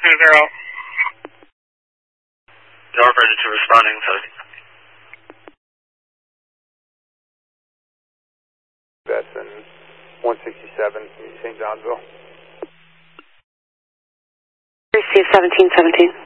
Door operator to responding, so. That's in 167, St. Johnsville. Receive 1717.